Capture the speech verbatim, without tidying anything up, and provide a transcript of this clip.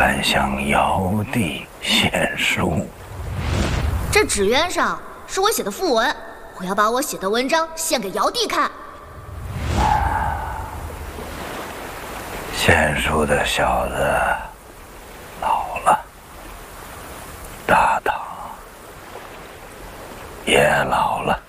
敢向尧帝献书？ 这纸鸢上是我写的讣文，我要把我写的文章献给尧帝看。 献书的小子老了，大唐也老了。